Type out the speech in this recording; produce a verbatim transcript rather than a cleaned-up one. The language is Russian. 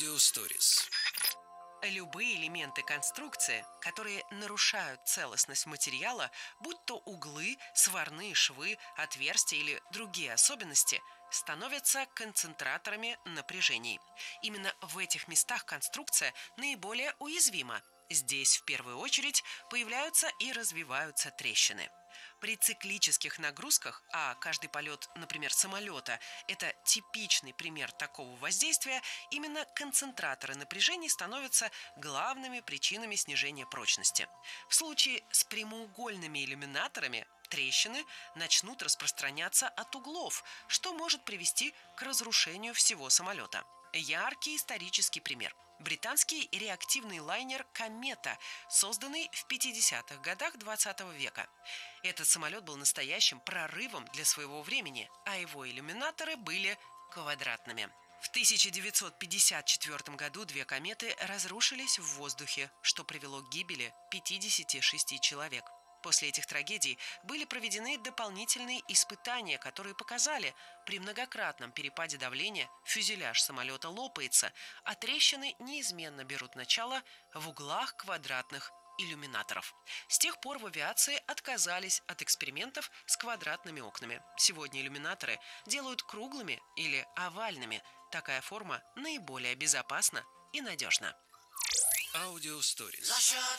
Audio Stories. Любые элементы конструкции, которые нарушают целостность материала, будь то углы, сварные швы, отверстия или другие особенности, становятся концентраторами напряжений. Именно в этих местах конструкция наиболее уязвима. Здесь в первую очередь появляются и развиваются трещины. При циклических нагрузках, а каждый полет, например, самолета, это типичный пример такого воздействия, именно концентраторы напряжений становятся главными причинами снижения прочности. В случае с прямоугольными иллюминаторами трещины начнут распространяться от углов, что может привести к разрушению всего самолета. Яркий исторический пример. Британский реактивный лайнер «Комета», созданный в пятидесятых годах двадцатого века. Этот самолет был настоящим прорывом для своего времени, а его иллюминаторы были квадратными. В тысяча девятьсот пятьдесят четвёртом году две кометы разрушились в воздухе, что привело к гибели пятидесяти шести человек. После этих трагедий были проведены дополнительные испытания, которые показали, при многократном перепаде давления фюзеляж самолета лопается, а трещины неизменно берут начало в углах квадратных иллюминаторов. С тех пор в авиации отказались от экспериментов с квадратными окнами. Сегодня иллюминаторы делают круглыми или овальными. Такая форма наиболее безопасна и надежна. Audio Stories. За счет